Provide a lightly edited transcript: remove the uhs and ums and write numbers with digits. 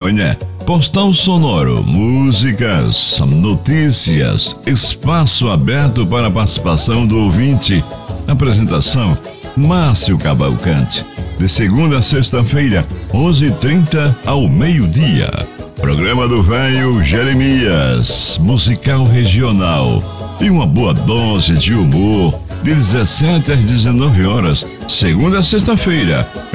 manhã. Postal sonoro, músicas, notícias, espaço aberto para a participação do ouvinte. Apresentação, Márcio Cavalcante. De segunda a sexta-feira, 11h30 ao meio-dia. Programa do Velho Jeremias, musical regional. E uma boa dose de humor, de 17 às 19 horas, segunda a sexta-feira.